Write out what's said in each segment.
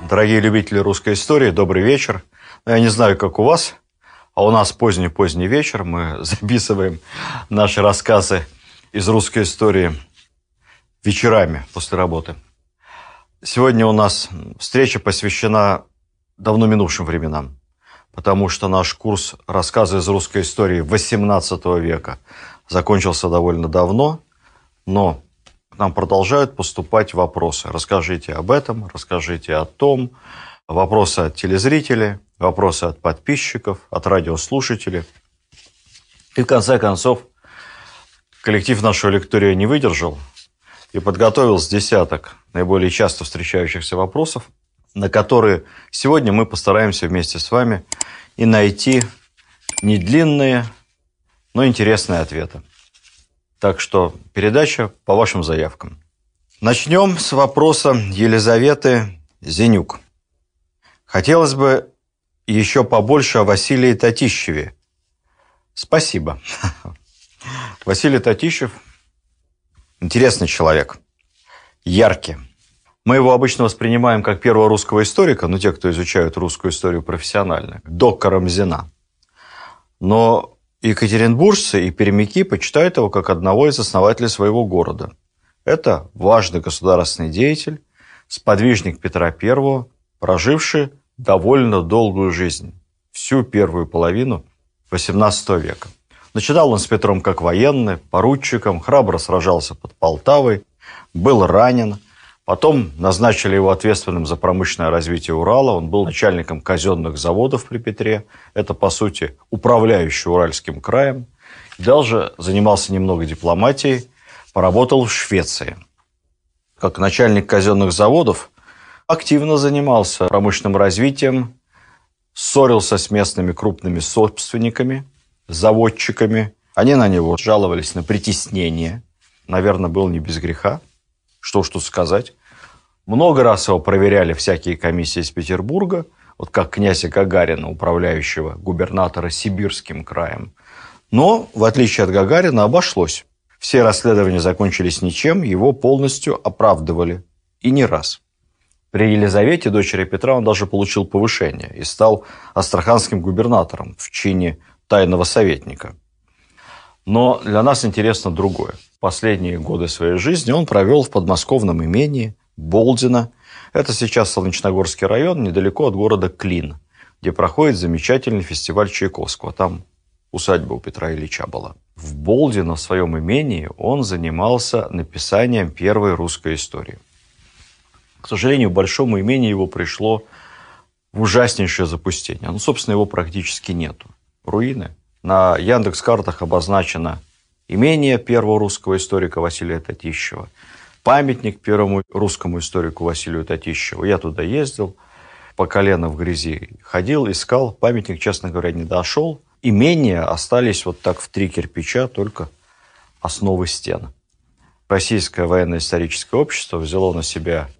Дорогие любители русской истории, добрый вечер. Я не знаю, как у вас, а у нас поздний вечер. Мы записываем наши рассказы из русской истории вечерами после работы. Сегодня у нас встреча посвящена давно минувшим временам, потому что наш курс «Рассказы из русской истории XVIII века» закончился довольно давно, но к нам продолжают поступать вопросы. Расскажите об этом, расскажите о том. Вопросы от телезрителей, вопросы от подписчиков, от радиослушателей. И в конце концов, коллектив нашего лектория не выдержал и подготовил с десяток наиболее часто встречающихся вопросов, на которые сегодня мы постараемся вместе с вами и найти не длинные, но интересные ответы. Так что передача по вашим заявкам. Начнем с вопроса Елизаветы Зенюк. Хотелось бы еще побольше о Василии Татищеве. Спасибо. Василий Татищев – интересный человек, яркий. Мы его обычно воспринимаем как первого русского историка, но те, кто изучают русскую историю профессионально, до Карамзина. Но екатеринбуржцы и пермяки почитают его как одного из основателей своего города. Это важный государственный деятель, сподвижник Петра I, проживший довольно долгую жизнь, всю первую половину XVIII века. Начинал он с Петром как военный, поручиком, храбро сражался под Полтавой, был ранен. Потом назначили его ответственным за промышленное развитие Урала. Он был начальником казенных заводов при Петре. Это, по сути, управляющий Уральским краем. Даже занимался немного дипломатией. Поработал в Швеции. Как начальник казенных заводов активно занимался промышленным развитием. Ссорился с местными крупными собственниками, заводчиками. Они на него жаловались на притеснение. Наверное, был не без греха. Что ж тут сказать. Много раз его проверяли всякие комиссии из Петербурга, вот как князя Гагарина, управляющего губернатора Сибирским краем. Но, в отличие от Гагарина, обошлось. Все расследования закончились ничем, его полностью оправдывали. И не раз. При Елизавете, дочери Петра, он даже получил повышение и стал астраханским губернатором в чине тайного советника. Но для нас интересно другое. Последние годы своей жизни он провел в подмосковном имении Болдино. Это сейчас Солнечногорский район, недалеко от города Клин, где проходит замечательный фестиваль Чайковского. Там усадьба у Петра Ильича была. В Болдино, в своем имении, он занимался написанием первой русской истории. К сожалению, большому имению его пришло в ужаснейшее запустение. Собственно, его практически нету. Руины. На Яндекс.Картах обозначено имение первого русского историка Василия Татищева, памятник первому русскому историку Василию Татищеву. Я туда ездил, по колено в грязи ходил, искал. Памятник, честно говоря, не дошел. Имения остались вот так в 3 кирпича, только основы стен. Российское военно-историческое общество взяло на себя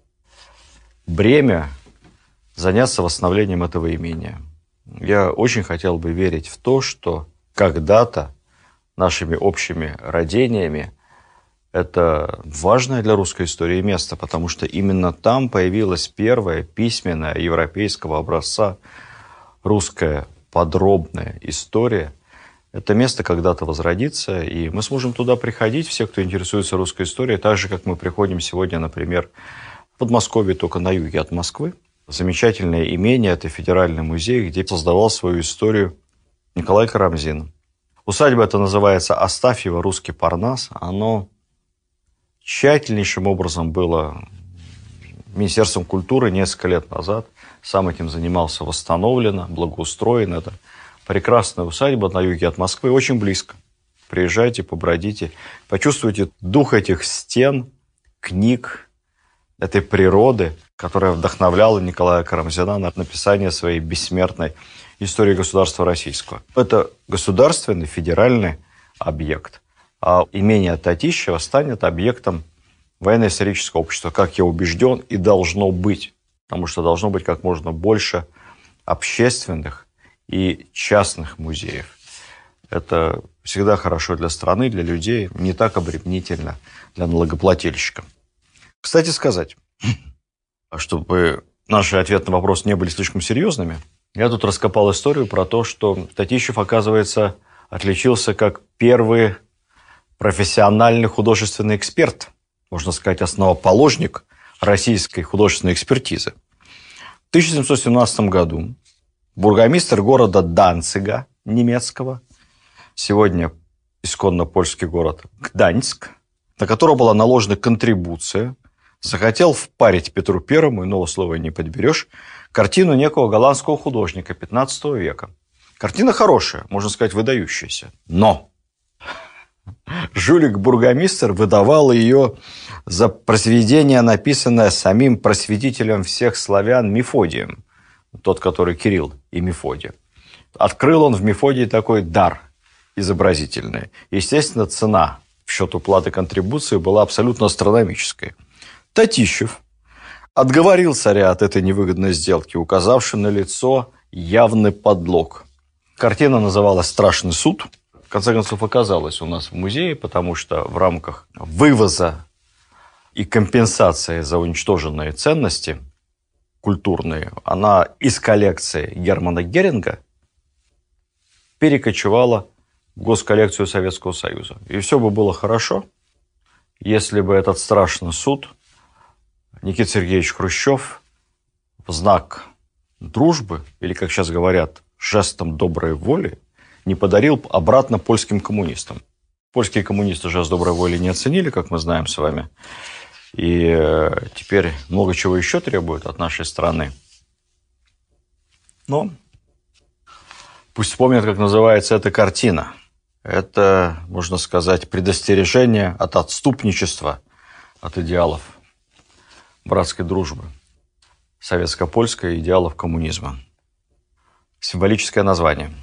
бремя заняться восстановлением этого имения. Я очень хотел бы верить в то, что когда-то нашими общими родениями это важное для русской истории место, потому что именно там появилась первая письменная европейского образца русская подробная история. Это место когда-то возродится, и мы сможем туда приходить, все, кто интересуется русской историей, так же, как мы приходим сегодня, например, в Подмосковье, только на юге от Москвы. Замечательное имение – это Федеральный музей, где создавал свою историю Николай Карамзин. Усадьба эта называется Астафьево, русский Парнас. Оно тщательнейшим образом было Министерством культуры несколько лет назад. Сам этим занимался, восстановлено, благоустроено. Это прекрасная усадьба на юге от Москвы, очень близко. Приезжайте, побродите, почувствуйте дух этих стен, книг, этой природы, которая вдохновляла Николая Карамзина на написание своей бессмертной истории государства российского. Это государственный федеральный объект. А имение Татищева станет объектом военно-исторического общества, как я убежден, и должно быть. Потому что должно быть как можно больше общественных и частных музеев. Это всегда хорошо для страны, для людей, не так обременительно для налогоплательщика. Кстати сказать, чтобы наши ответы на вопрос не были слишком серьезными, я тут раскопал историю про то, что Татищев, оказывается, отличился как первый профессиональный художественный эксперт, можно сказать, основоположник российской художественной экспертизы. В 1717 году бургомистр города Данцига немецкого, сегодня исконно польский город Гданьск, на которого была наложена контрибуция, захотел впарить Петру Первому, иного слова не подберешь, картину некого голландского художника XV века. Картина хорошая, можно сказать, выдающаяся. Но жулик-бургомистр выдавал ее за произведение, написанное самим просветителем всех славян Мефодием, тот, который Кирилл и Мефодий. Открыл он в Мефодии такой дар изобразительный. Естественно, цена в счет уплаты контрибуции была абсолютно астрономической. Татищев отговорил царя от этой невыгодной сделки, указавши на лицо явный подлог. Картина называлась «Страшный суд». В конце концов, оказалась у нас в музее, потому что в рамках вывоза и компенсации за уничтоженные ценности культурные, она из коллекции Германа Геринга перекочевала в госколлекцию Советского Союза. И все бы было хорошо, если бы этот страшный суд Никита Сергеевич Хрущев в знак дружбы, или, как сейчас говорят, жестом доброй воли, не подарил обратно польским коммунистам. Польские коммунисты жест доброй воли не оценили, как мы знаем с вами. И теперь много чего еще требуют от нашей страны. Но пусть вспомнят, как называется эта картина. Это, можно сказать, предостережение от отступничества от идеалов братской дружбы, советско-польской идеалов коммунизма. Символическое название.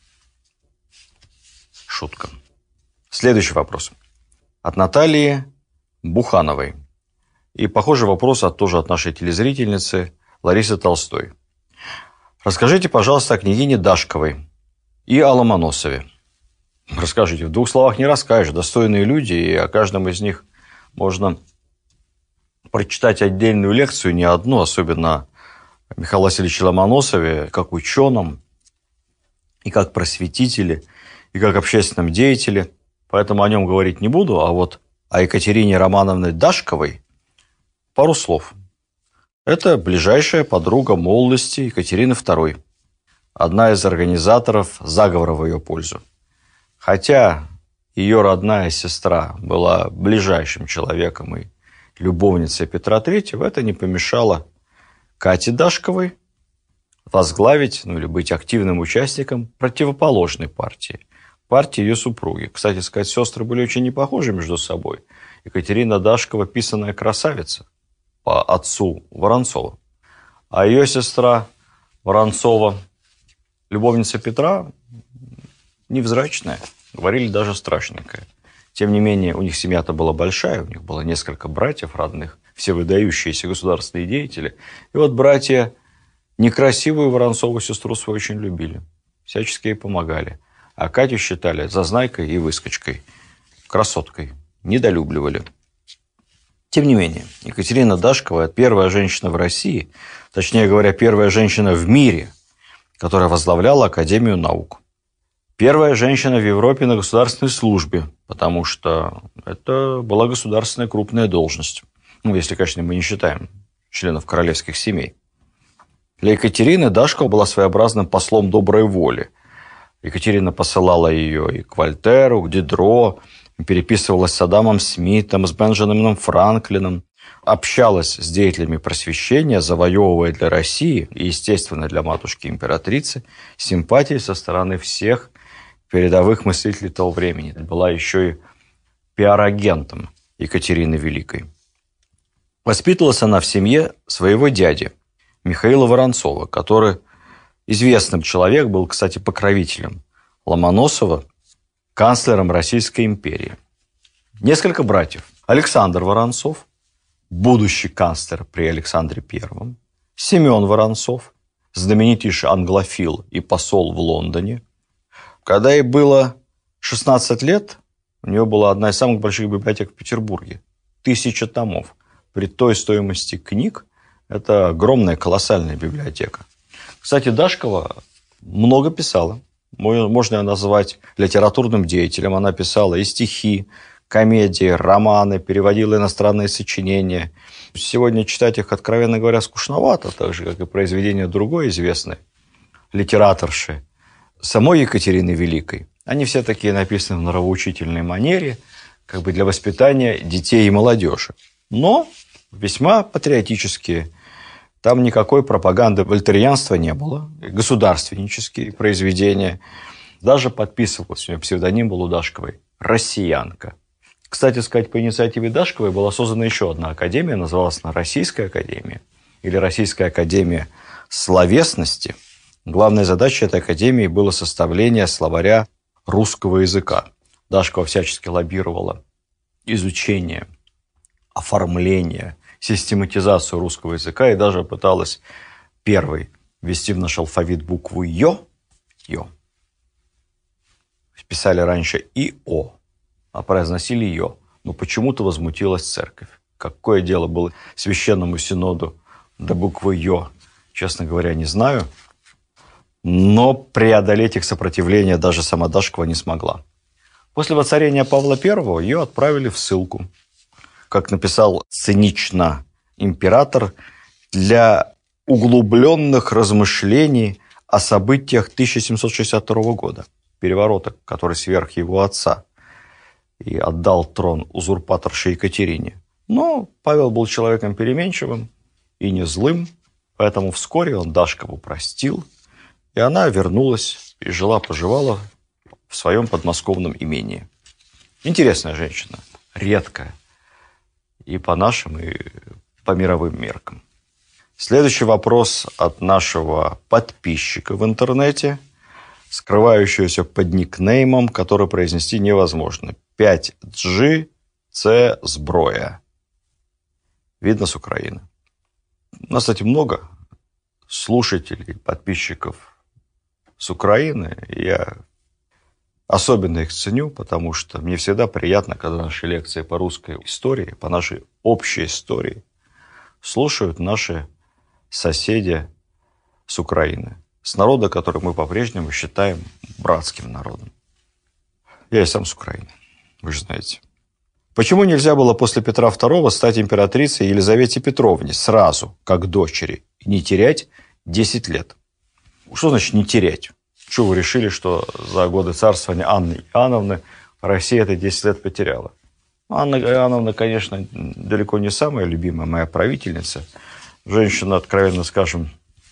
Шутка. Следующий вопрос. От Натальи Бухановой. И похожий вопрос тоже от нашей телезрительницы Ларисы Толстой. Расскажите, пожалуйста, о княгине Дашковой и о Ломоносове. Расскажите. В двух словах не расскажешь. Достойные люди, и о каждом из них можно прочитать отдельную лекцию, не одну, особенно о Михаиле Васильевиче Ломоносове, как ученом, и как просветителе, и как общественном деятеле. Поэтому о нем говорить не буду, а вот о Екатерине Романовне Дашковой пару слов. Это ближайшая подруга молодости Екатерины II, одна из организаторов заговора в ее пользу. Хотя ее родная сестра была ближайшим человеком и любовницей Петра III, это не помешало Кате Дашковой возглавить, или быть активным участником противоположной партии, партии ее супруги. Кстати сказать, сестры были очень не похожи между собой. Екатерина Дашкова – писаная красавица по отцу Воронцова, а ее сестра Воронцова, любовница Петра, невзрачная, говорили даже страшненькая. Тем не менее, у них семья-то была большая, у них было несколько братьев родных, все выдающиеся государственные деятели. И вот братья некрасивую Воронцову сестру свою очень любили, всячески ей помогали. А Катю считали зазнайкой и выскочкой, красоткой, недолюбливали. Тем не менее, Екатерина Дашкова – первая женщина в России, точнее говоря, первая женщина в мире, которая возглавляла Академию наук. Первая женщина в Европе на государственной службе, потому что это была государственная крупная должность. Если, конечно, мы не считаем членов королевских семей. Для Екатерины Дашкова была своеобразным послом доброй воли. Екатерина посылала ее и к Вольтеру, к Дидро, переписывалась с Адамом Смитом, с Бенджамином Франклином, общалась с деятелями просвещения, завоевывая для России и, естественно, для матушки-императрицы симпатии со стороны всех передовых мыслителей того времени. Была еще и пиар-агентом Екатерины Великой. Воспитывалась она в семье своего дяди Михаила Воронцова, который известным человек, был, кстати, покровителем Ломоносова, канцлером Российской империи. Несколько братьев. Александр Воронцов, будущий канцлер при Александре I, Семен Воронцов, знаменитейший англофил и посол в Лондоне. Когда ей было 16 лет, у нее была одна из самых больших библиотек в Петербурге. 1000 томов. При той стоимости книг Это огромная, колоссальная библиотека. Кстати, Дашкова много писала. Можно ее назвать литературным деятелем. Она писала и стихи, комедии, романы, переводила иностранные сочинения. Сегодня читать их, откровенно говоря, скучновато, так же, как и произведения другой известной литераторши, самой Екатерины Великой. Они все такие написаны в нравоучительной манере, как бы для воспитания детей и молодежи. Но весьма патриотические. Там никакой пропаганды вольтерианства не было. Государственнические произведения. Даже подписывалась, у нее псевдоним был у Дашковой «Россиянка». Кстати сказать, по инициативе Дашковой была создана еще одна академия, называлась она Российская академия или Российская академия словесности. Главной задачей этой академии было составление словаря русского языка. Дашкова всячески лоббировала изучение, оформление, систематизацию русского языка и даже пыталась первой ввести в наш алфавит букву «ё». Писали раньше «и-о», а произносили «ё». Но почему-то возмутилась церковь. Какое дело было священному синоду до буквы «ё», честно говоря, не знаю. Но преодолеть их сопротивление даже сама Дашкова не смогла. После воцарения Павла I ее отправили в ссылку. Как написал цинично император, для углубленных размышлений о событиях 1762 года, переворота, который сверх его отца и отдал трон узурпаторше Екатерине. Но Павел был человеком переменчивым и не злым, поэтому вскоре он Дашкову простил, и она вернулась и жила-поживала в своем подмосковном имении. Интересная женщина, редкая. И по нашим, и по мировым меркам. Следующий вопрос от нашего подписчика в интернете, скрывающегося под никнеймом, который произнести невозможно. 5G C зброя. Видно с Украины. У нас, кстати, много слушателей, подписчиков с Украины. Я особенно их ценю, потому что мне всегда приятно, когда наши лекции по русской истории, по нашей общей истории слушают наши соседи с Украины, с народа, который мы по-прежнему считаем братским народом. Я и сам с Украины, вы же знаете. Почему нельзя было после Петра II стать императрицей Елизавете Петровне сразу, как дочери, и не терять 10 лет? Что значит не терять? Что вы решили, что за годы царствования Анны Иоанновны Россия это 10 лет потеряла? Анна Иоанновна, конечно, далеко не самая любимая моя правительница. Женщина, откровенно скажем,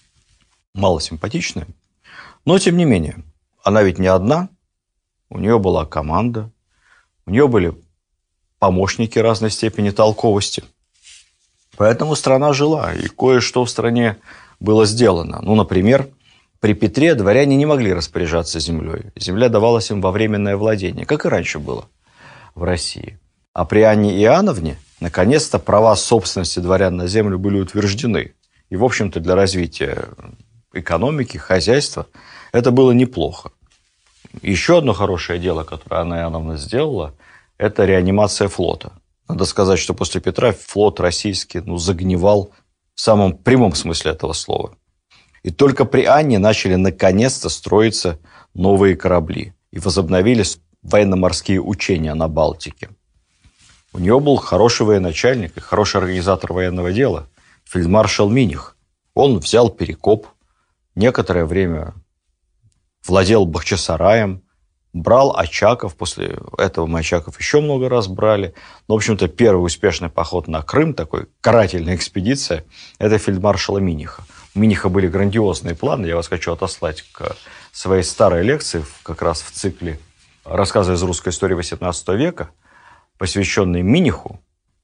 малосимпатичная. Но, тем не менее, она ведь не одна. У нее была команда. У нее были помощники разной степени толковости. Поэтому страна жила. И кое-что в стране было сделано. Ну, например, при Петре дворяне не могли распоряжаться землей. Земля давалась им во временное владение, как и раньше было в России. А при Анне Иоанновне, наконец-то, права собственности дворян на землю были утверждены. И, в общем-то, для развития экономики, хозяйства это было неплохо. Еще одно хорошее дело, которое Анна Иоанновна сделала, это реанимация флота. Надо сказать, что после Петра флот российский загнивал в самом прямом смысле этого слова. И только при Анне начали наконец-то строиться новые корабли и возобновились военно-морские учения на Балтике. У нее был хороший военачальник и хороший организатор военного дела, фельдмаршал Миних. Он взял Перекоп, некоторое время владел Бахчисараем, брал Очаков, после этого мы Очаков еще много раз брали. Но, в общем-то, первый успешный поход на Крым, такой карательная экспедиция, это фельдмаршала Миниха. У Миниха были грандиозные планы, я вас хочу отослать к своей старой лекции, как раз в цикле «Рассказы из русской истории XVIII века», посвященный Миниху.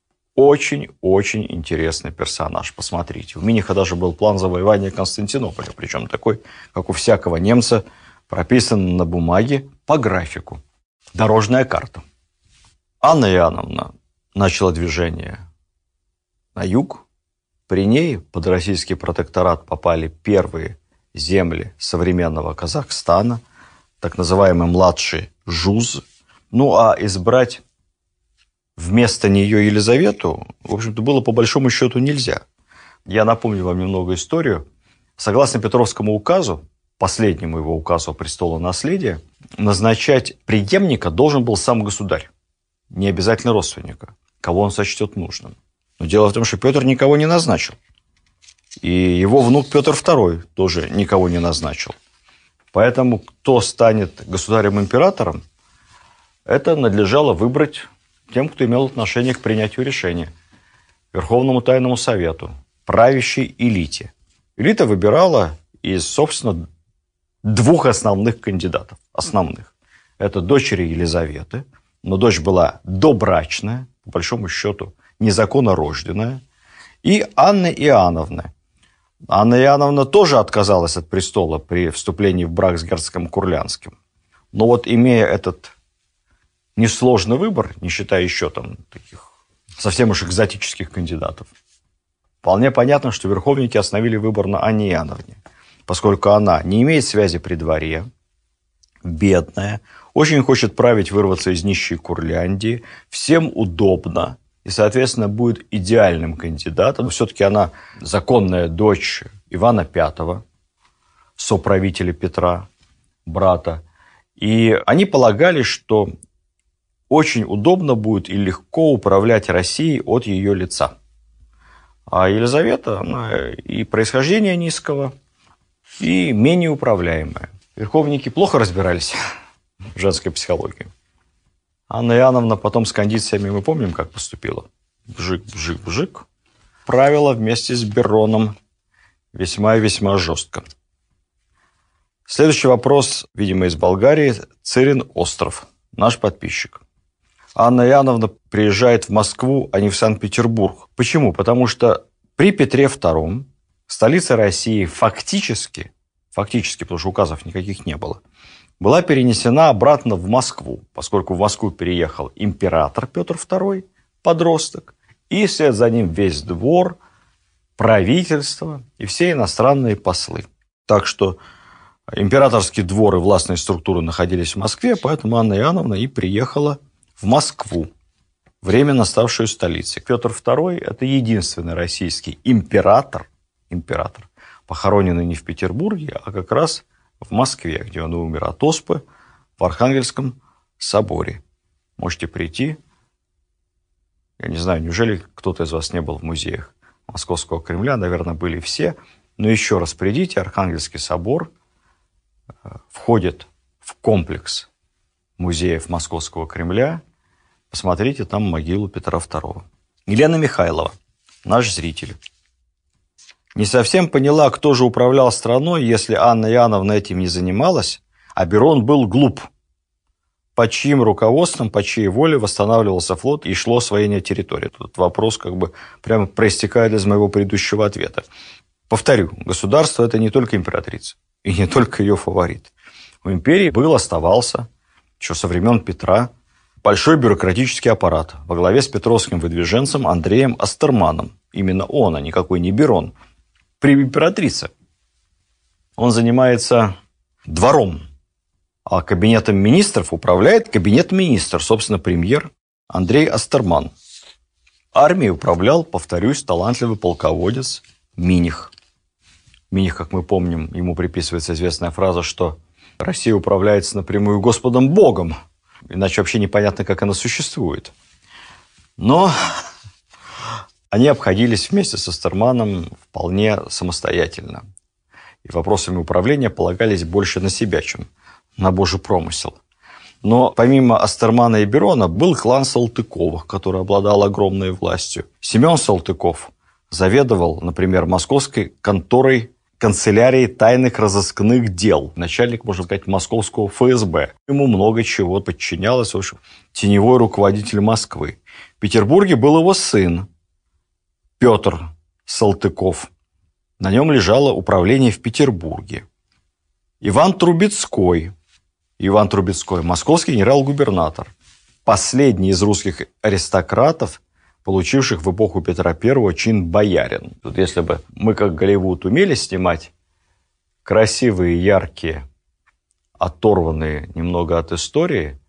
Очень-очень интересный персонаж, посмотрите. У Миниха даже был план завоевания Константинополя, причем такой, как у всякого немца, прописан на бумаге по графику. Дорожная карта. Анна Иоанновна начала движение на юг. При ней под российский протекторат попали первые земли современного Казахстана, так называемый младший Жуз. Ну, а избрать вместо нее Елизавету, в общем-то, было по большому счету нельзя. Я напомню вам немного историю. Согласно Петровскому указу, последнему его указу о престолонаследии, назначать преемника должен был сам государь, не обязательно родственника, кого он сочтет нужным. Но дело в том, что Петр никого не назначил. И его внук Петр II тоже никого не назначил. Поэтому кто станет государем-императором, это надлежало выбрать тем, кто имел отношение к принятию решения. Верховному Тайному Совету, правящей элите. Элита выбирала из, собственно, двух основных кандидатов. Основных. Это дочери Елизаветы, но дочь была добрачная, по большому счету незаконно рожденная, и Анны Иоанновны. Анна Иоанновна тоже отказалась от престола при вступлении в брак с герцогом Курлянским. Но вот имея этот несложный выбор, не считая еще там таких совсем уж экзотических кандидатов, вполне понятно, что верховники остановили выбор на Анне Иоанновне, поскольку она не имеет связи при дворе, бедная, очень хочет править, вырваться из нищей Курляндии, всем удобно, и, соответственно, будет идеальным кандидатом. Но все-таки она законная дочь Ивана V, соправителя Петра, брата. И они полагали, что очень удобно будет и легко управлять Россией от ее лица. А Елизавета, она и происхождения низкого, и менее управляемая. Верховники плохо разбирались в женской психологии. Анна Иоанновна потом с кондициями, мы помним, как поступила. Вжик, вжик, вжик. Правила вместе с Бероном весьма и весьма жестко. Следующий вопрос, видимо, из Болгарии. Цирин Остров, наш подписчик. Анна Иоанновна приезжает в Москву, а не в Санкт-Петербург. Почему? Потому что при Петре II столица России фактически, потому что указов никаких не было, была перенесена обратно в Москву, поскольку в Москву переехал император Петр II, подросток, и вслед за ним весь двор, правительство и все иностранные послы. Так что императорский двор и властные структуры находились в Москве, поэтому Анна Иоанновна и приехала в Москву, временно ставшую столицей. Петр II – это единственный российский император, похороненный не в Петербурге, а как раз в Москве, где он умер от оспы в Архангельском соборе. Можете прийти. Я не знаю, неужели кто-то из вас не был в музеях Московского Кремля? Наверное, были все. Но еще раз придите. Архангельский собор входит в комплекс музеев Московского Кремля. Посмотрите там могилу Петра II. Елена Михайлова, наш зритель. Не совсем поняла, кто же управлял страной, если Анна Иоанновна этим не занималась, а Берон был глуп. Под чьим руководством, по чьей воле восстанавливался флот и шло освоение территории? Этот вопрос как бы прямо проистекает из моего предыдущего ответа. Повторю, государство – это не только императрица и не только ее фаворит. У империи был, оставался, еще со времен Петра, большой бюрократический аппарат во главе с петровским выдвиженцем Андреем Астерманом. Именно он, а никакой не Берон. При императрице. Он занимается двором, а кабинетом министров управляет кабинет министров, собственно, премьер Андрей Астерман. Армией управлял, повторюсь, талантливый полководец Миних. Миних, как мы помним, ему приписывается известная фраза, что Россия управляется напрямую Господом Богом, иначе вообще непонятно, как она существует. Но они обходились вместе с Астерманом вполне самостоятельно. И вопросами управления полагались больше на себя, чем на Божий промысел. Но помимо Астермана и Берона был клан Салтыковых, который обладал огромной властью. Семен Салтыков заведовал, например, московской конторой канцелярии тайных разыскных дел. Начальник, можно сказать, московского ФСБ. Ему много чего подчинялось. В общем, теневой руководитель Москвы. В Петербурге был его сын Петр Салтыков. На нем лежало управление в Петербурге. Иван Трубецкой, московский генерал-губернатор. Последний из русских аристократов, получивших в эпоху Петра I чин боярин. Тут если бы мы, как Голливуд, умели снимать красивые, яркие, оторванные немного от истории,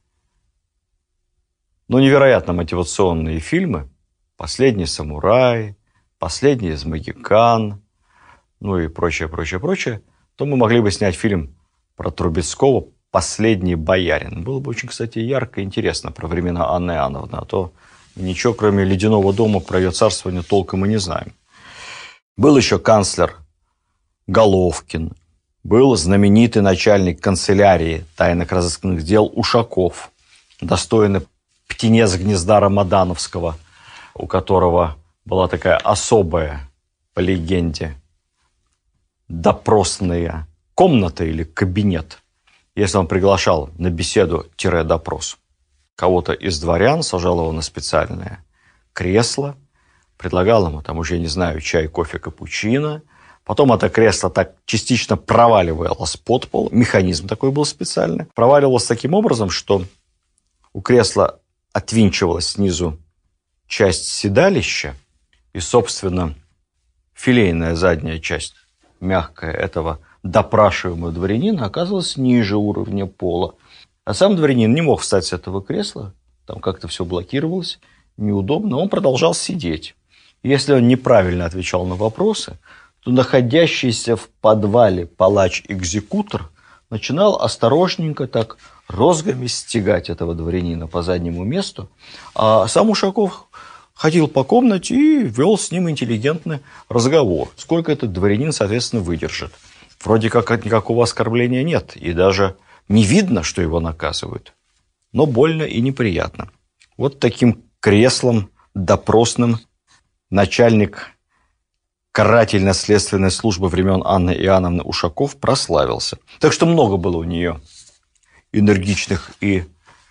но невероятно мотивационные фильмы, «Последний самурай», «Последний из Могикан», ну и прочее, прочее, прочее, то мы могли бы снять фильм про Трубецкого «Последний боярин». Было бы очень, кстати, ярко и интересно про времена Анны Иоанновны, а то ничего, кроме «Ледяного дома» про ее царствование толком мы не знаем. Был еще канцлер Головкин, был знаменитый начальник канцелярии тайных разыскных дел Ушаков, достойный птенец гнезда Рамадановского, у которого была такая особая, по легенде, допросная комната или кабинет, если он приглашал на беседу-допрос кого-то из дворян, сажал его на специальное кресло, предлагал ему там уже, не знаю, чай, кофе, капучино. Потом это кресло так частично проваливалось под пол. Механизм такой был специальный. Проваливалось таким образом, что у кресла отвинчивалась снизу часть седалища, и, собственно, филейная задняя часть, мягкая, этого допрашиваемого дворянина оказывалась ниже уровня пола. А сам дворянин не мог встать с этого кресла, там как-то все блокировалось, неудобно, он продолжал сидеть. Если он неправильно отвечал на вопросы, то находящийся в подвале палач-экзекутор начинал осторожненько так розгами стягать этого дворянина по заднему месту, а сам Ушаков ходил по комнате и вел с ним интеллигентный разговор. Сколько этот дворянин, соответственно, выдержит. Вроде как никакого оскорбления нет, и даже не видно, что его наказывают. Но больно и неприятно. Вот таким креслом допросным начальник карательно-следственной службы времен Анны Иоанновны Ушаков прославился. Так что много было у нее энергичных и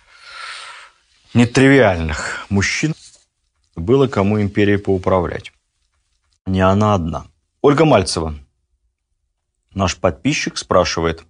нетривиальных мужчин. Было кому империей поуправлять. Не она одна. Ольга Мальцева, наш подписчик, спрашивает.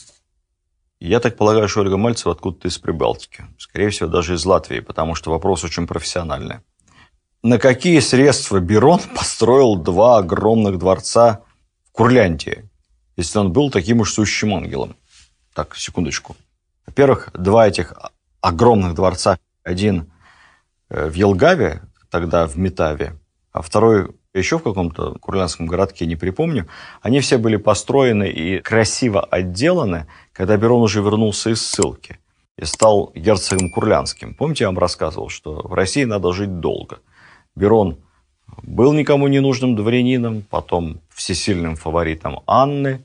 Я так полагаю, что Ольга Мальцева откуда-то из Прибалтики. Скорее всего, даже из Латвии, потому что вопрос очень профессиональный. На какие средства Берон построил 2 огромных дворца в Курляндии, если он был таким уж сущим ангелом? Так, секундочку. Во-первых, 2 этих огромных дворца. Один в Елгаве, тогда в Метаве, а второй еще в каком-то курляндском городке, не припомню. Они все были построены и красиво отделаны, когда Берон уже вернулся из ссылки и стал герцогом Курляндским. Помните, я вам рассказывал, что в России надо жить долго. Берон был никому не нужным дворянином, потом всесильным фаворитом Анны,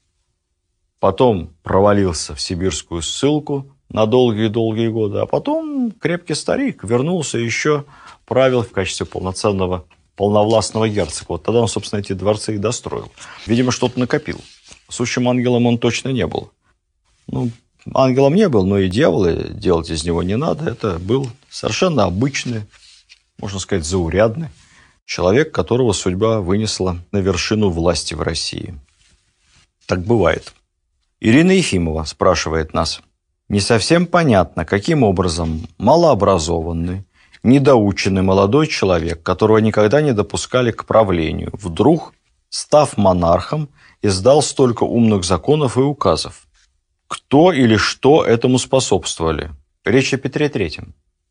потом провалился в сибирскую ссылку на долгие-долгие годы, а потом крепкий старик вернулся и еще правил в качестве полновластного герцога. Вот тогда он, собственно, эти дворцы и достроил. Видимо, что-то накопил. Сущим ангелом он точно не был. Ну, ангелом не был, но и дьявола делать из него не надо. Это был совершенно обычный, можно сказать, заурядный человек, которого судьба вынесла на вершину власти в России. Так бывает. Ирина Ефимова спрашивает нас. Не совсем понятно, каким образом малообразованный, недоученный молодой человек, которого никогда не допускали к правлению, вдруг, став монархом, издал столько умных законов и указов. Кто или что этому способствовали? Речь о Петре III.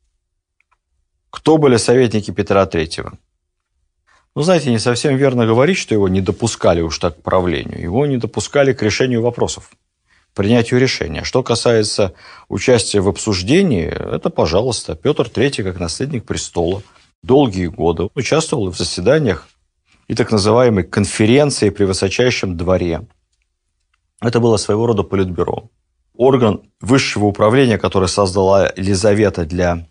Кто были советники Петра III? Ну, знаете, не совсем верно говорить, что его не допускали уж так к правлению. Его не допускали к решению вопросов, принятию решения. Что касается участия в обсуждении, это, пожалуйста, Петр III, как наследник престола, долгие годы участвовал в заседаниях и так называемой конференции при высочайшем дворе. Это было своего рода политбюро. Орган высшего управления, который создала Елизавета для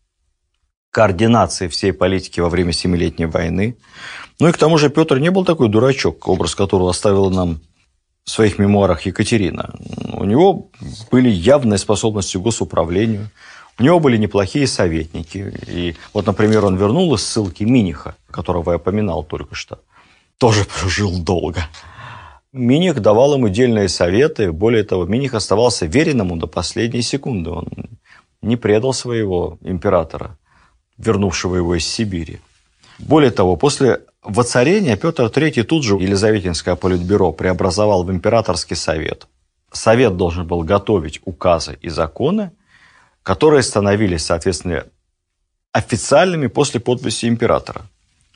координации всей политики во время Семилетней войны. Ну и к тому же Петр не был такой дурачок, образ которого оставила нам в своих мемуарах Екатерина. У него были явные способности к госуправлению, у него были неплохие советники. И вот, например, он вернул из ссылки Миниха, которого я упоминал только что, тоже прожил долго. Миних давал ему дельные советы, более того, Миних оставался верен ему до последней секунды. Он не предал своего императора, вернувшего его из Сибири. Более того, после воцарения Петр III тут же Елизаветинское политбюро преобразовал в императорский совет. Совет должен был готовить указы и законы, которые становились, соответственно, официальными после подписи императора.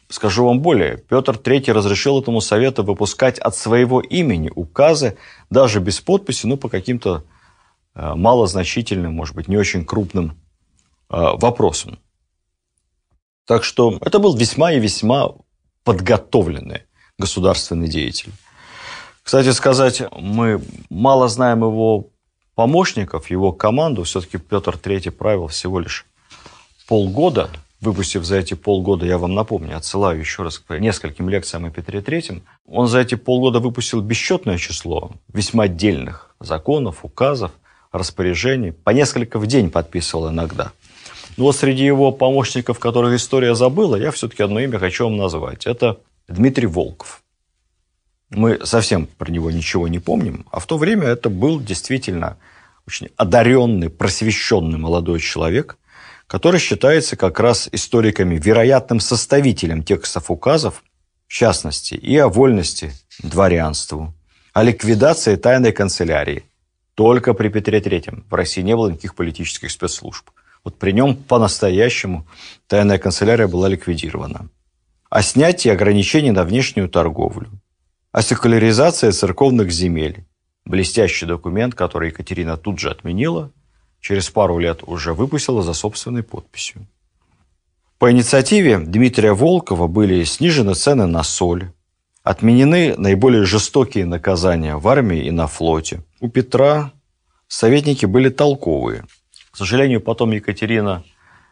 Скажу вам более, Петр III разрешил этому совету выпускать от своего имени указы, даже без подписи, по каким-то малозначительным, может быть, не очень крупным вопросам. Так что это был весьма и весьма подготовленный государственный деятель. Кстати сказать, мы мало знаем его помощников, его команду. Все-таки Петр III правил всего лишь полгода. Выпустив за эти полгода, я вам напомню, отсылаю еще раз к нескольким лекциям о Петре III, он за эти полгода выпустил бесчетное число весьма отдельных законов, указов, распоряжений, по несколько в день подписывал иногда. Но вот среди его помощников, которых история забыла, я все-таки одно имя хочу вам назвать. Это Дмитрий Волков. Мы совсем про него ничего не помним, а в то время это был действительно очень одаренный, просвещенный молодой человек, который считается как раз историками вероятным составителем текстов указов, в частности, и о вольности дворянству, о ликвидации тайной канцелярии. Только при Петре III в России не было никаких политических спецслужб. Вот при нем по-настоящему тайная канцелярия была ликвидирована. О снятии ограничений на внешнюю торговлю, о секуляризации церковных земель. Блестящий документ, который Екатерина тут же отменила, через пару лет уже выпустила за собственной подписью. По инициативе Дмитрия Волкова были снижены цены на соль, отменены наиболее жестокие наказания в армии и на флоте. У Петра советники были толковые. К сожалению, потом Екатерина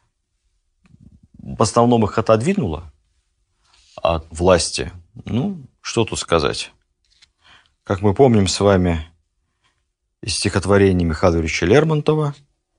в основном их отодвинула от власти. Что тут сказать? Как мы помним с вами из стихотворения Михаила Ильича Лермонтова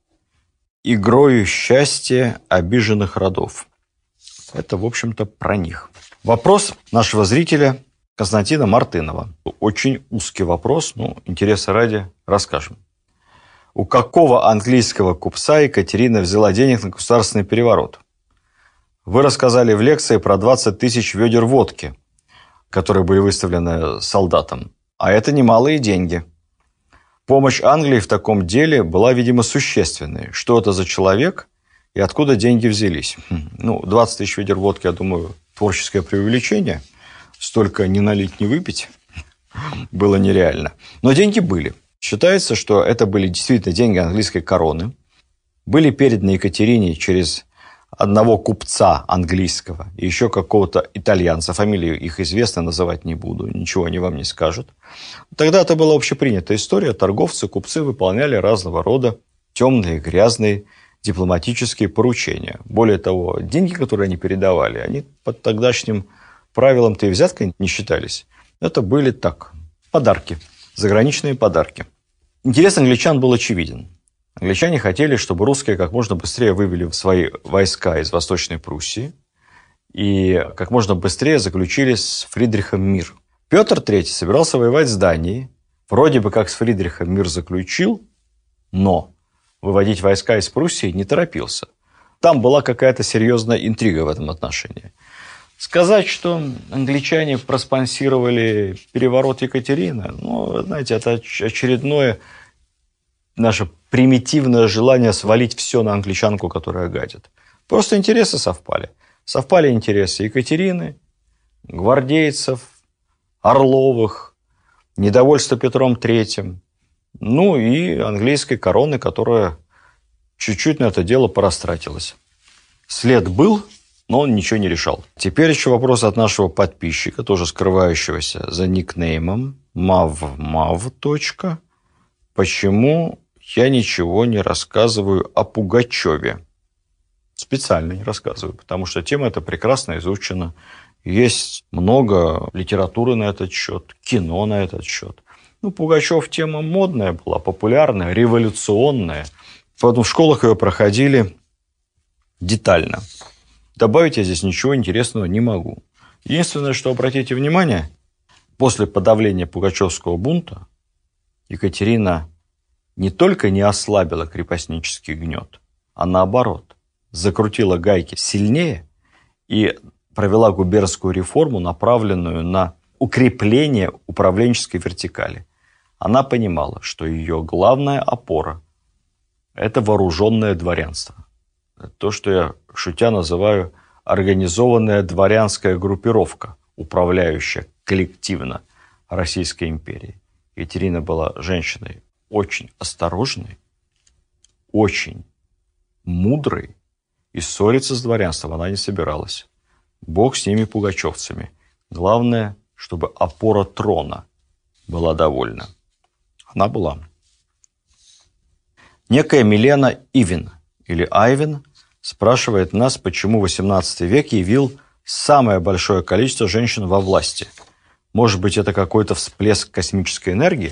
«Игрою счастья обиженных родов». Это, в общем-то, про них. Вопрос нашего зрителя Константина Мартынова. Очень узкий вопрос, интереса ради расскажем. У какого английского купца Екатерина взяла денег на государственный переворот? Вы рассказали в лекции про 20 тысяч ведер водки, которые были выставлены солдатам. А это немалые деньги. Помощь Англии в таком деле была, видимо, существенной. Что это за человек и откуда деньги взялись? 20 тысяч ведер водки, я думаю, творческое преувеличение. Столько не налить, не выпить было нереально. Но деньги были. Считается, что это были действительно деньги английской короны. Были переданы Екатерине через одного купца английского и еще какого-то итальянца. Фамилии их известно, называть не буду, ничего они вам не скажут. Тогда это была общепринятая история. Торговцы, купцы выполняли разного рода темные, грязные дипломатические поручения. Более того, деньги, которые они передавали, они под тогдашним правилам-то и взяткой не считались. Это были подарки, заграничные подарки. Интерес англичан был очевиден. Англичане хотели, чтобы русские как можно быстрее вывели свои войска из Восточной Пруссии и как можно быстрее заключили с Фридрихом мир. Петр III собирался воевать с Данией, вроде бы как с Фридрихом мир заключил, но выводить войска из Пруссии не торопился. Там была какая-то серьезная интрига в этом отношении. Сказать, что англичане проспонсировали переворот Екатерины, знаете, это очередное наше примитивное желание свалить все на англичанку, которая гадит. Просто интересы совпали. Совпали интересы Екатерины, гвардейцев, Орловых, недовольство Петром III, и английской короны, которая чуть-чуть на это дело порастратилась. След был, но он ничего не решал. Теперь еще вопрос от нашего подписчика, тоже скрывающегося за никнеймом mavmav. Почему я ничего не рассказываю о Пугачеве? Специально не рассказываю, потому что тема эта прекрасно изучена. Есть много литературы на этот счет, кино на этот счет. Пугачев тема модная была, популярная, революционная. Поэтому в школах ее проходили детально. Добавить я здесь ничего интересного не могу. Единственное, что обратите внимание, после подавления Пугачевского бунта Екатерина не только не ослабила крепостнический гнет, а наоборот, закрутила гайки сильнее и провела губернскую реформу, направленную на укрепление управленческой вертикали. Она понимала, что ее главная опора – это вооруженное дворянство. То, что я, шутя, называю организованная дворянская группировка, управляющая коллективно Российской империей. Екатерина была женщиной очень осторожной, очень мудрой, и ссориться с дворянством она не собиралась. Бог с ними, пугачевцами. Главное, чтобы опора трона была довольна. Она была. Некая Милена Ивин, или Айвин, спрашивает нас, почему XVIII век явил самое большое количество женщин во власти. Может быть, это какой-то всплеск космической энергии?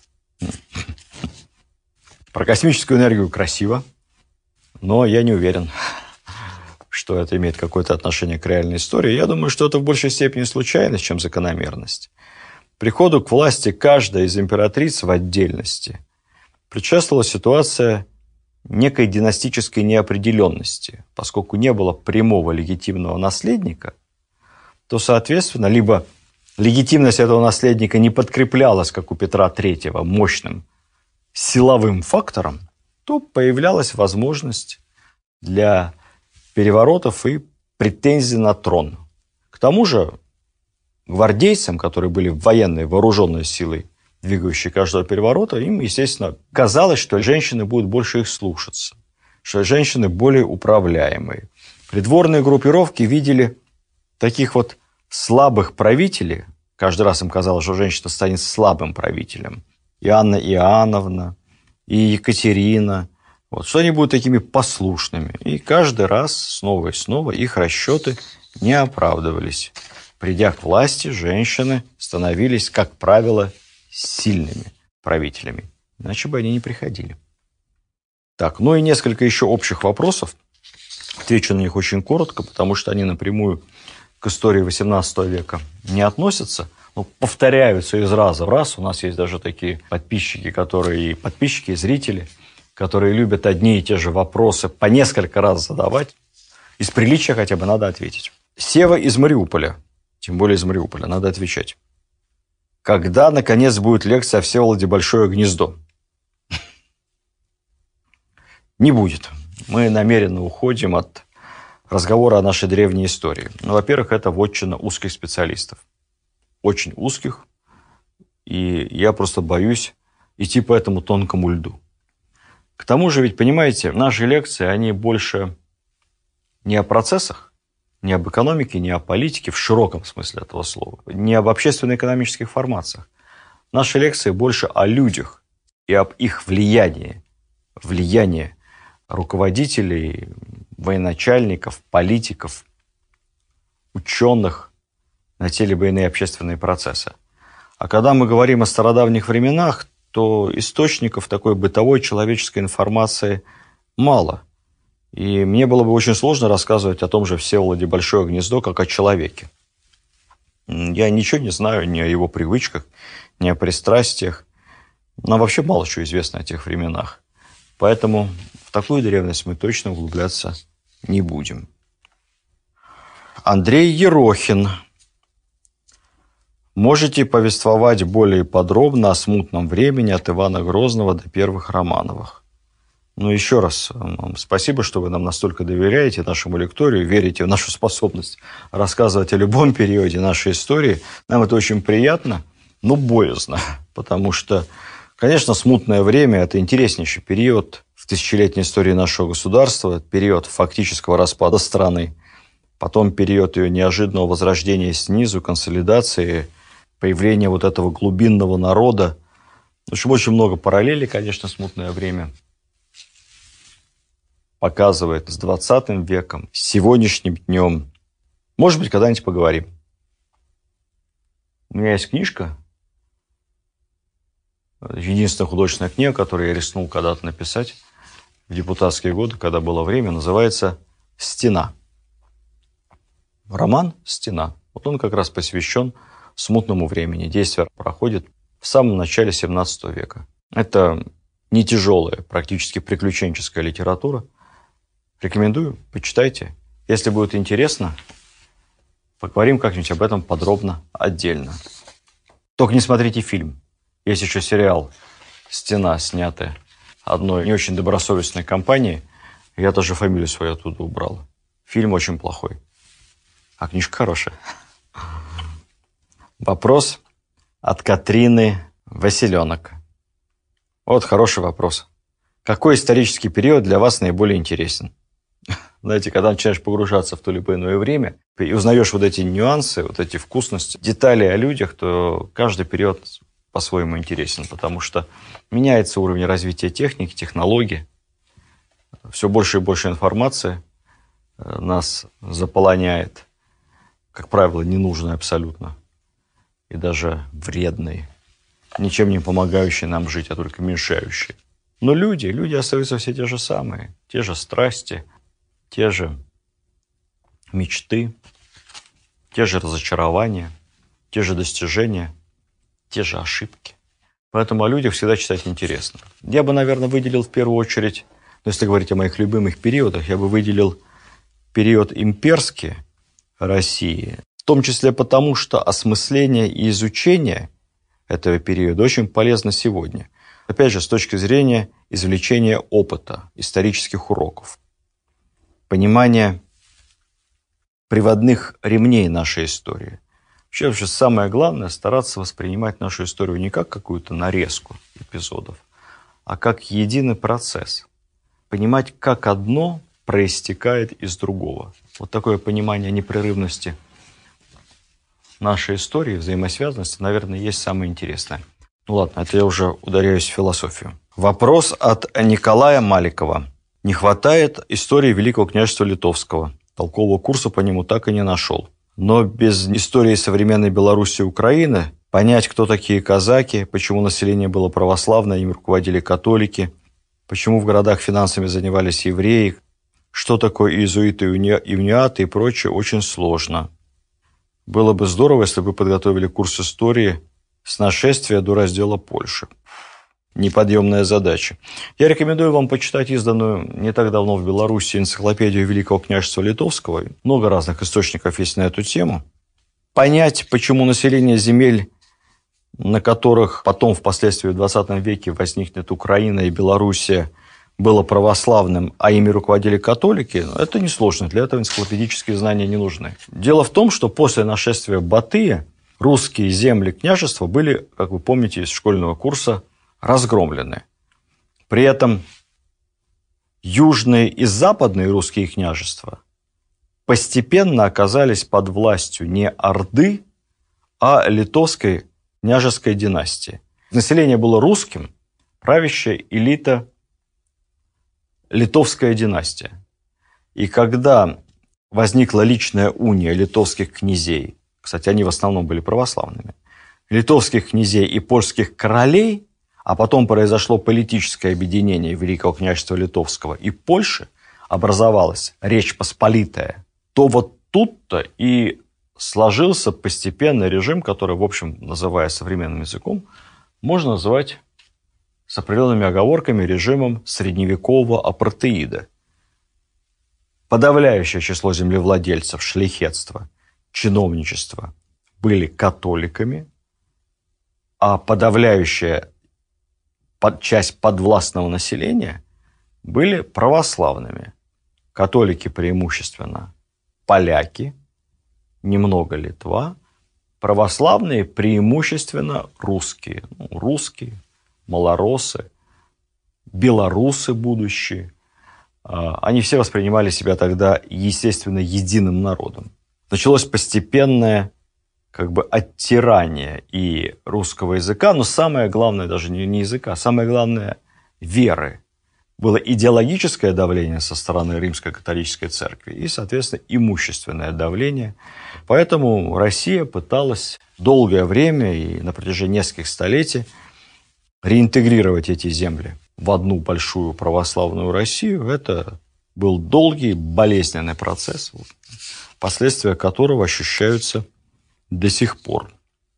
Про космическую энергию красиво, но я не уверен, что это имеет какое-то отношение к реальной истории. Я думаю, что это в большей степени случайность, чем закономерность. Приходу к власти каждой из императриц в отдельности предшествовала ситуация некой династической неопределенности. Поскольку не было прямого легитимного наследника, то, соответственно, либо легитимность этого наследника не подкреплялась, как у Петра III, мощным силовым фактором, то появлялась возможность для переворотов и претензий на трон. К тому же гвардейцам, которые были военной, вооруженной силой, двигающей каждого переворота, им, естественно, казалось, что женщины будут больше их слушаться, что женщины более управляемые. Придворные группировки видели таких вот слабых правителей, каждый раз им казалось, что женщина станет слабым правителем, и Анна Иоанновна, и Екатерина, вот, что они будут такими послушными. И каждый раз снова и снова их расчеты не оправдывались. Придя к власти, женщины становились, как правило, сильными правителями. Иначе бы они не приходили. Так, ну и несколько еще общих вопросов. Отвечу на них очень коротко, потому что они напрямую к истории XVIII века не относятся, но повторяются из раза в раз. У нас есть даже такие подписчики, и зрители, которые любят одни и те же вопросы по несколько раз задавать. Из приличия хотя бы надо ответить. Сева из Мариуполя, тем более из Мариуполя, надо отвечать. Когда, наконец, будет лекция о Всеволоде Большое Гнездо? Не будет. Мы намеренно уходим от разговора о нашей древней истории. Ну, во-первых, это вотчина узких специалистов. Очень узких. И я просто боюсь идти по этому тонкому льду. К тому же, ведь, понимаете, наши лекции, они больше не о процессах, не об экономике, не о политике в широком смысле этого слова, не об общественно-экономических формациях. Наши лекции больше о людях и об их влиянии. Влияние руководителей, военачальников, политиков, ученых на те либо иные общественные процессы. А когда мы говорим о стародавних временах, то источников такой бытовой человеческой информации мало. И мне было бы очень сложно рассказывать о том же Всеволоде Большое Гнездо, как о человеке. Я ничего не знаю ни о его привычках, ни о пристрастиях. Нам вообще мало чего известно о тех временах. Поэтому в такую древность мы точно углубляться не будем. Андрей Ерохин. Можете повествовать более подробно о смутном времени от Ивана Грозного до первых Романовых? Ну, еще раз вам спасибо, что вы нам настолько доверяете нашему лекторию, верите в нашу способность рассказывать о любом периоде нашей истории. Нам это очень приятно, но боязно, потому что, конечно, смутное время – это интереснейший период в тысячелетней истории нашего государства, период фактического распада страны, потом период ее неожиданного возрождения снизу, консолидации, появления вот этого глубинного народа. В общем, очень много параллелей, конечно, смутное время показывает с 20 веком, с сегодняшним днем. Может быть, когда-нибудь поговорим. У меня есть книжка, единственная художественная книга, которую я рискнул когда-то написать в депутатские годы, когда было время, называется «Стена». Роман «Стена». Вот он как раз посвящен смутному времени. Действие проходит в самом начале 17 века. Это не тяжелая, практически приключенческая литература. Рекомендую, почитайте. Если будет интересно, поговорим как-нибудь об этом подробно, отдельно. Только не смотрите фильм. Есть еще сериал «Стена», снятый одной не очень добросовестной компанией. Я даже фамилию свою оттуда убрал. Фильм очень плохой. А книжка хорошая. Вопрос от Катрины Василенок. Вот хороший вопрос. Какой исторический период для вас наиболее интересен? Знаете, когда начинаешь погружаться в то либо иное время и узнаешь вот эти нюансы, вот эти вкусности, детали о людях, то каждый период по-своему интересен, потому что меняется уровень развития техники, технологий, все больше и больше информации нас заполоняет, как правило, ненужной абсолютно, и даже вредной, ничем не помогающей нам жить, а только мешающей. Но люди остаются все те же самые, те же страсти, те же мечты, те же разочарования, те же достижения, те же ошибки. Поэтому о людях всегда читать интересно. Я бы, наверное, выделил в первую очередь, если говорить о моих любимых периодах, я бы выделил период имперский России, в том числе потому, что осмысление и изучение этого периода очень полезно сегодня. Опять же, с точки зрения извлечения опыта, исторических уроков, понимания приводных ремней нашей истории. Вообще самое главное – стараться воспринимать нашу историю не как какую-то нарезку эпизодов, а как единый процесс. Понимать, как одно проистекает из другого. Вот такое понимание непрерывности нашей истории, взаимосвязанности, наверное, есть самое интересное. Ну ладно, это я уже ударяюсь в философию. Вопрос от Николая Маликова. Не хватает истории Великого княжества Литовского. Толкового курса по нему так и не нашел. Но без истории современной Беларуси и Украины понять, кто такие казаки, почему население было православное, им руководили католики, почему в городах финансами занимались евреи, что такое иезуиты, иуниаты и прочее, очень сложно. Было бы здорово, если бы подготовили курс истории с нашествия до раздела Польши. Неподъемная задача. Я рекомендую вам почитать изданную не так давно в Беларуси энциклопедию Великого княжества Литовского. Много разных источников есть на эту тему. Понять, почему население земель, на которых потом впоследствии в 20 веке возникнет Украина и Белоруссия, было православным, а ими руководили католики, это несложно. Для этого энциклопедические знания не нужны. Дело в том, что после нашествия Батыя русские земли княжества были, как вы помните из школьного курса, разгромлены. При этом южные и западные русские княжества постепенно оказались под властью не Орды, а литовской княжеской династии. Население было русским, правящая элита литовская династия. И когда возникла личная уния литовских князей, кстати, они в основном были православными, литовских князей и польских королей, а потом произошло политическое объединение Великого княжества Литовского и Польши, образовалась Речь Посполитая, то вот тут-то и сложился постепенно режим, который, в общем, называя современным языком, можно называть с определенными оговорками режимом средневекового апартеида. Подавляющее число землевладельцев, шляхетства, чиновничества были католиками, а подавляющая часть подвластного населения были православными. Католики преимущественно поляки, немного Литва, православные преимущественно русские. Русские, малоросы, белорусы будущие. Они все воспринимали себя тогда, естественно, единым народом. Началось постепенное оттирание и русского языка, но самое главное даже не языка, самое главное веры. Было идеологическое давление со стороны Римской католической церкви и, соответственно, имущественное давление. Поэтому Россия пыталась долгое время и на протяжении нескольких столетий реинтегрировать эти земли в одну большую православную Россию. Это был долгий, болезненный процесс, последствия которого ощущаются до сих пор.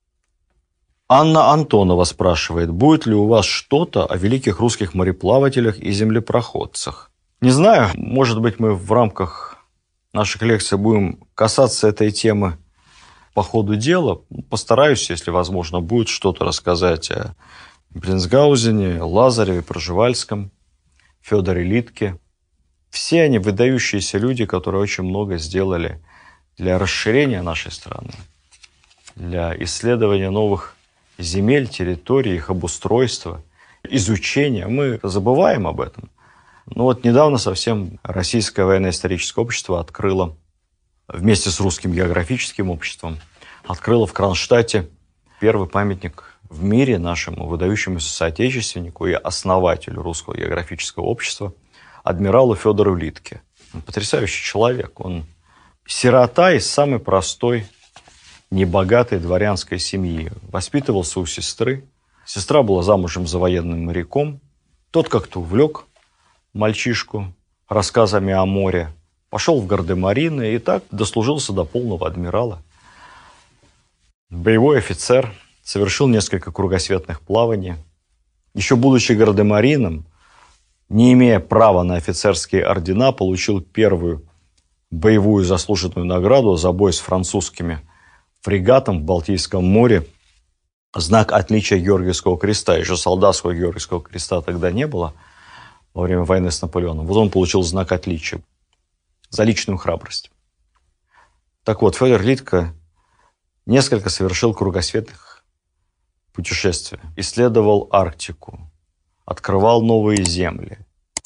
Анна Антонова спрашивает, будет ли у вас что-то о великих русских мореплавателях и землепроходцах? Не знаю, может быть, мы в рамках наших лекций будем касаться этой темы по ходу дела. Постараюсь, если возможно, будет что-то рассказать о Бринсгаузене, Лазареве, Пржевальском, Федоре Литке. Все они выдающиеся люди, которые очень много сделали для расширения нашей страны, для исследования новых земель, территорий, их обустройства, изучения. Мы забываем об этом. Но вот недавно совсем Российское военно-историческое общество открыло, вместе с Русским географическим обществом, открыло в Кронштадте первый памятник в мире нашему выдающемуся соотечественнику и основателю Русского географического общества, адмиралу Федору Литке. Он потрясающий человек. Он сирота из самой простой, небогатой дворянской семьи. Воспитывался у сестры. Сестра была замужем за военным моряком. Тот как-то увлек мальчишку рассказами о море. Пошел в гардемарины и так дослужился до полного адмирала. Боевой офицер, совершил несколько кругосветных плаваний. Еще будучи гардемарином, не имея права на офицерские ордена, получил первую боевую заслуженную награду за бой с французскими фрегатом в Балтийском море. Знак отличия Георгиевского креста. Еще солдатского Георгиевского креста тогда не было во время войны с Наполеоном. Вот он получил знак отличия за личную храбрость. Так вот, Федор Литке несколько совершил кругосветных путешествий. Исследовал Арктику, открывал новые земли.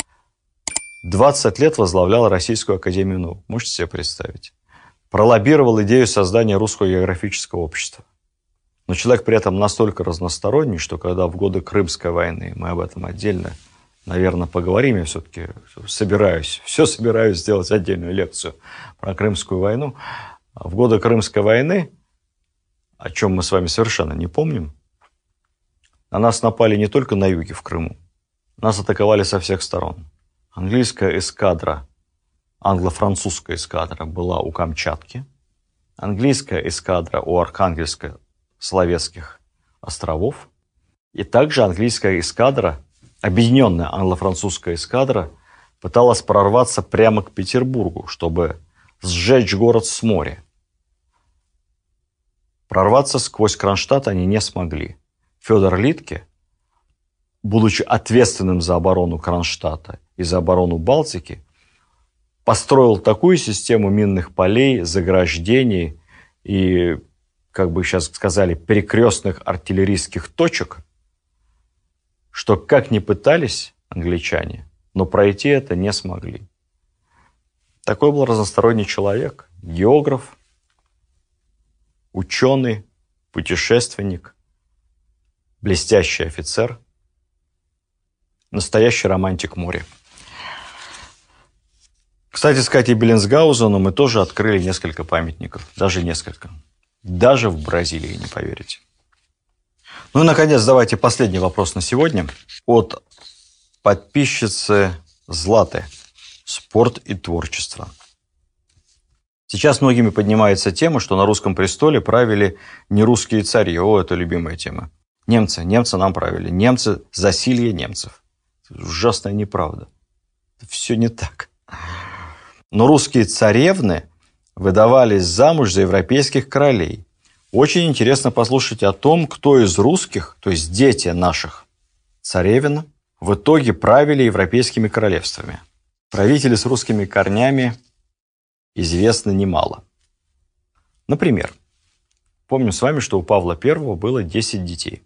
20 лет возглавлял Российскую академию наук. Можете себе представить? Пролоббировал идею создания Русского географического общества. Но человек при этом настолько разносторонний, что когда в годы Крымской войны, мы об этом отдельно, наверное, поговорим, я все-таки собираюсь сделать отдельную лекцию про Крымскую войну. В годы Крымской войны, о чем мы с вами совершенно не помним, на нас напали не только на юге, в Крыму. Нас атаковали со всех сторон. Английская эскадра, англо-французская эскадра была у Камчатки. Английская эскадра у Архангельско-Соловецких островов. И также английская эскадра, объединенная англо-французская эскадра, пыталась прорваться прямо к Петербургу, чтобы сжечь город с моря. Прорваться сквозь Кронштадт они не смогли. Федор Литке, будучи ответственным за оборону Кронштадта и за оборону Балтики, построил такую систему минных полей, заграждений и, как бы сейчас сказали, перекрестных артиллерийских точек, что как ни пытались англичане, но пройти это не смогли. Такой был разносторонний человек, географ, ученый, путешественник, блестящий офицер, настоящий романтик моря. Кстати сказать, и Беллинсгаузену мы тоже открыли несколько памятников. Даже несколько. Даже в Бразилии, не поверите. Ну и, наконец, давайте последний вопрос на сегодня. От подписчицы Златы. Спорт и творчество. Сейчас многими поднимается тема, что на русском престоле правили не русские цари. О, это любимая тема. Немцы нам правили. Немцы, засилье немцев. Ужасная неправда. Все не так. Но русские царевны выдавались замуж за европейских королей. Очень интересно послушать о том, кто из русских, то есть дети наших царевен, в итоге правили европейскими королевствами. Правители с русскими корнями известно немало. Например, помним с вами, что у Павла I было 10 детей.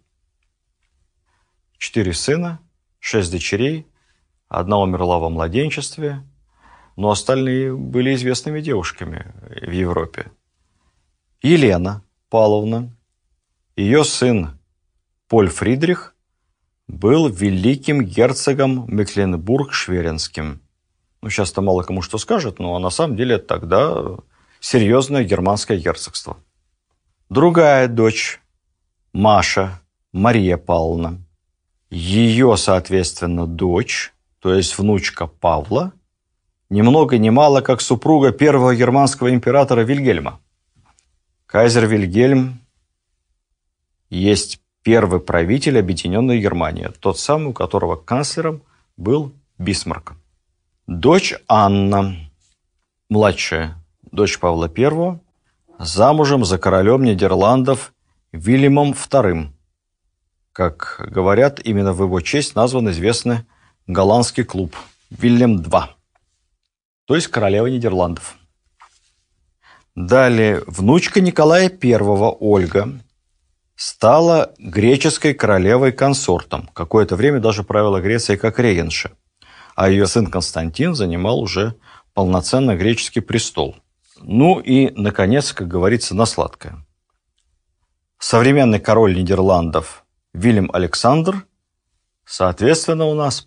4 сына, 6 дочерей, одна умерла во младенчестве, но остальные были известными девушками в Европе. Елена Павловна, ее сын Поль Фридрих был великим герцогом Мекленбург-Шверенским. Ну, сейчас-то мало кому что скажет, но на самом деле тогда серьезное германское герцогство. Другая дочь, Маша, Мария Павловна, ее, соответственно, дочь, то есть внучка Павла, ни много ни мало, как супруга первого германского императора Вильгельма. Кайзер Вильгельм есть первый правитель Объединенной Германии, тот самый, у которого канцлером был Бисмарк. Дочь Анна, младшая дочь Павла I, замужем за королем Нидерландов Вильямом II. Как говорят, именно в его честь назван известный голландский клуб Вильям II, то есть королева Нидерландов. Далее, внучка Николая I, Ольга, стала греческой королевой-консортом. Какое-то время даже правила Грецией как регенша. А ее сын Константин занимал уже полноценно греческий престол. Ну и, наконец, как говорится, на сладкое. Современный король Нидерландов Вильям Александр, соответственно, у нас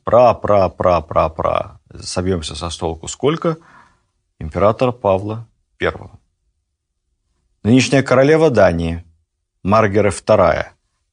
собьемся со столку сколько? Императора Павла I. Нынешняя королева Дании Маргаret II,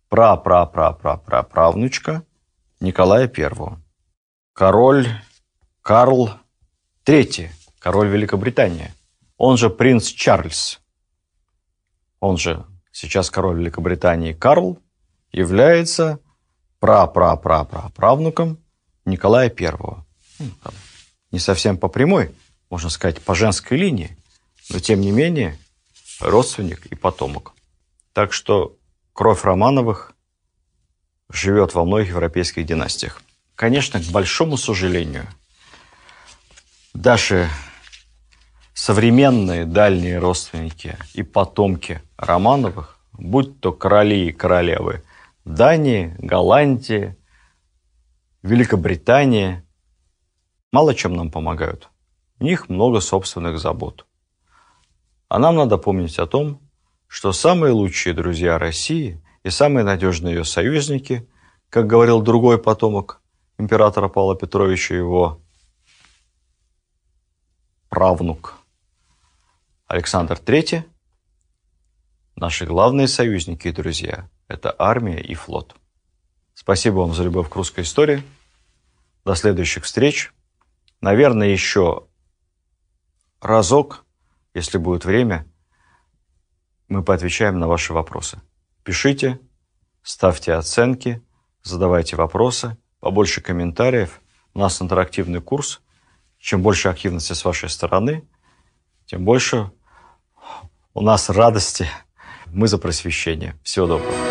правнучка Николая I. Король Карл III, король Великобритании, он же принц Чарльз, он же сейчас король Великобритании Карл, является правнуком Николая I. Не совсем по прямой, можно сказать, по женской линии, но тем не менее родственник и потомок. Так что кровь Романовых живет во многих европейских династиях. Конечно, к большому сожалению, даже современные дальние родственники и потомки Романовых, будь то короли и королевы Дании, Голландии, Великобритании, мало чем нам помогают. У них много собственных забот. А нам надо помнить о том, что самые лучшие друзья России и самые надежные ее союзники, как говорил другой потомок императора Павла Петровича, его правнук Александр III, наши главные союзники и друзья – это армия и флот. Спасибо вам за любовь к русской истории. До следующих встреч. Наверное, еще разок, если будет время, мы поотвечаем на ваши вопросы. Пишите, ставьте оценки, задавайте вопросы, побольше комментариев. У нас интерактивный курс. Чем больше активности с вашей стороны, тем больше у нас радости. Мы за просвещение. Всего доброго.